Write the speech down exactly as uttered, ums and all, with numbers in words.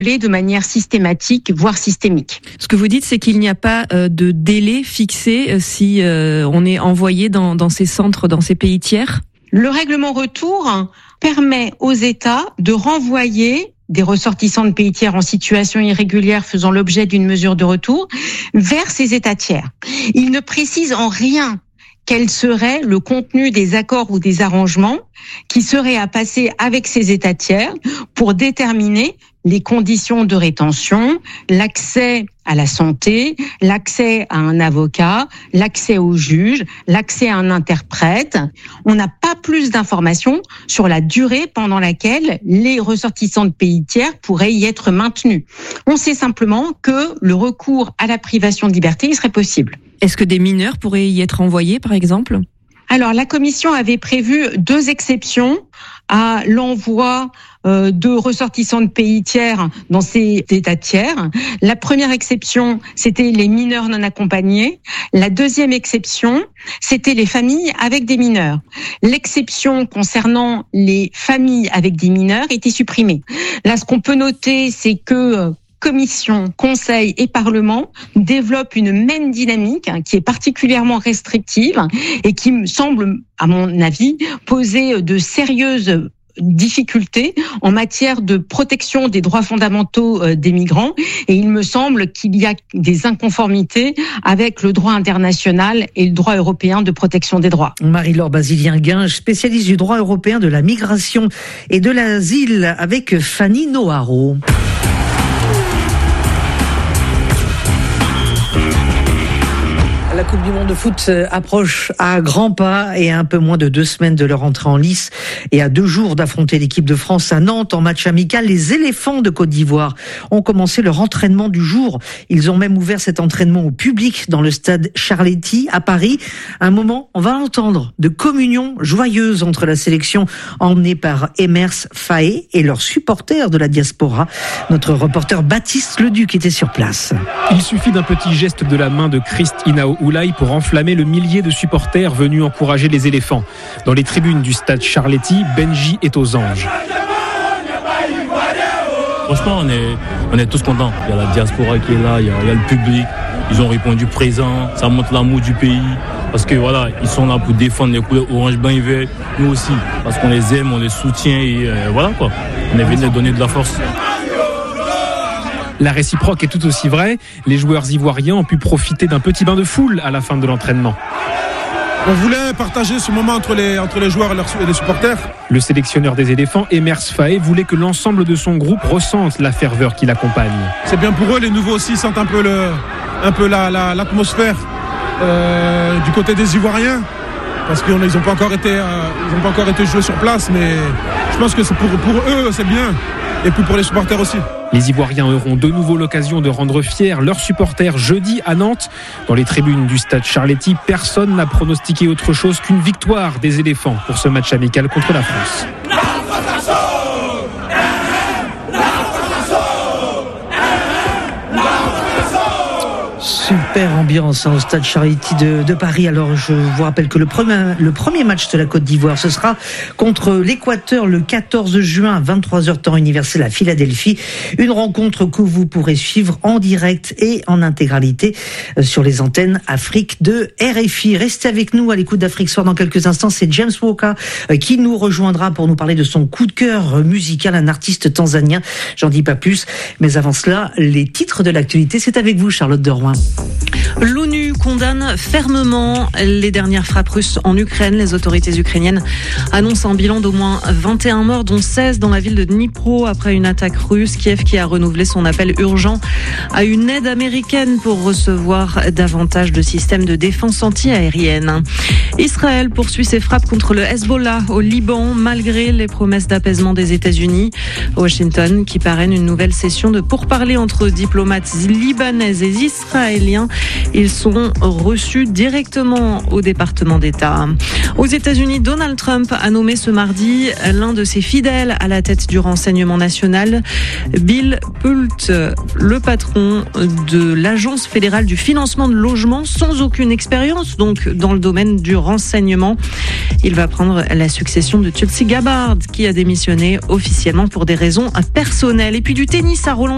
renouvelés de manière systématique, voire systémique. Ce que vous dites, c'est qu'il n'y a pas euh, de délai fixé euh, si euh, on est envoyé dans, dans ces centres, dans ces pays tiers ? Le règlement retour permet aux États de renvoyer des ressortissants de pays tiers en situation irrégulière faisant l'objet d'une mesure de retour vers ces États tiers. Il ne précise en rien quel serait le contenu des accords ou des arrangements qui seraient à passer avec ces États tiers pour déterminer les conditions de rétention, l'accès à la santé, l'accès à un avocat, l'accès au juge, l'accès à un interprète. On n'a pas plus d'informations sur la durée pendant laquelle les ressortissants de pays tiers pourraient y être maintenus. On sait simplement que le recours à la privation de liberté, il serait possible. Est-ce que des mineurs pourraient y être envoyés, par exemple ? Alors, la Commission avait prévu deux exceptions à l'envoi euh, de ressortissants de pays tiers dans ces États tiers. La première exception, c'était les mineurs non accompagnés. La deuxième exception, c'était les familles avec des mineurs. L'exception concernant les familles avec des mineurs était supprimée. Là, ce qu'on peut noter, c'est que Commission, Conseil et Parlement développent une même dynamique qui est particulièrement restrictive et qui me semble, à mon avis, poser de sérieuses difficultés en matière de protection des droits fondamentaux des migrants. Et il me semble qu'il y a des inconformités avec le droit international et le droit européen de protection des droits. Marie-Laure Basilien-Guinge, spécialiste du droit européen de la migration et de l'asile, avec Fanny Noharo. La Coupe du Monde de foot approche à grands pas et à un peu moins de deux semaines de leur entrée en lice et à deux jours d'affronter l'équipe de France à Nantes en match amical. Les éléphants de Côte d'Ivoire ont commencé leur entraînement du jour. Ils ont même ouvert cet entraînement au public dans le stade Charletti à Paris. Un moment, on va entendre, de communion joyeuse entre la sélection emmenée par Emers Faé et leurs supporters de la diaspora. Notre reporter Baptiste Leduc était sur place. Il suffit d'un petit geste de la main de Christ Inao Oulaï pour enflammer le millier de supporters venus encourager les éléphants. Dans les tribunes du stade Charletti, Benji est aux anges. Franchement, on est, on est tous contents. Il y a la diaspora qui est là, il y a, il y a le public. Ils ont répondu présent, ça montre l'amour du pays. Parce que voilà, ils sont là pour défendre les couleurs orange, blanc et vert. Nous aussi, parce qu'on les aime, on les soutient et euh, voilà quoi. On est venu donner de la force. La réciproque est tout aussi vraie. Les joueurs ivoiriens ont pu profiter d'un petit bain de foule à la fin de l'entraînement. On voulait partager ce moment entre les, entre les joueurs et, leurs, et les supporters. Le sélectionneur des éléphants, Emers Faé, voulait que l'ensemble de son groupe ressente la ferveur qui l'accompagne. C'est bien pour eux, les nouveaux aussi sentent un peu, le, un peu la, la, l'atmosphère euh, du côté des Ivoiriens. Parce qu'ils n'ont pas encore été, euh, ils n'ont pas encore été joués sur place, mais je pense que c'est pour, pour eux, c'est bien. Et puis pour les supporters aussi. Les Ivoiriens auront de nouveau l'occasion de rendre fiers leurs supporters jeudi à Nantes. Dans les tribunes du stade Charletti, personne n'a pronostiqué autre chose qu'une victoire des éléphants pour ce match amical contre la France. Super ambiance hein, au stade Charletti de, de Paris. Alors je vous rappelle que le premier, le premier match de la Côte d'Ivoire, ce sera contre l'Équateur le quatorze juin à vingt-trois heures temps universel à Philadelphie. Une rencontre que vous pourrez suivre en direct et en intégralité sur les antennes Afrique de R F I. Restez avec nous à l'écoute d'Afrique Soir dans quelques instants. C'est James Walker qui nous rejoindra pour nous parler de son coup de cœur musical, un artiste tanzanien. J'en dis pas plus, mais avant cela, les titres de l'actualité. C'est avec vous, Charlotte de Rouen. L'ONU condamne fermement les dernières frappes russes en Ukraine. Les autorités ukrainiennes annoncent un bilan d'au moins vingt et un morts, dont seize dans la ville de Dnipro après une attaque russe. Kiev qui a renouvelé son appel urgent à une aide américaine pour recevoir davantage de systèmes de défense anti-aérienne. Israël poursuit ses frappes contre le Hezbollah au Liban malgré les promesses d'apaisement des États-Unis. Washington qui parraine une nouvelle session de pourparlers entre diplomates libanais et israéliens. Ils sont reçus directement au département d'État. Aux États-Unis, Donald Trump a nommé ce mardi l'un de ses fidèles à la tête du renseignement national, Bill Pult, le patron de l'Agence fédérale du financement de logement, sans aucune expérience donc dans le domaine du renseignement. Il va prendre la succession de Tulsi Gabbard qui a démissionné officiellement pour des raisons personnelles. Et puis du tennis à Roland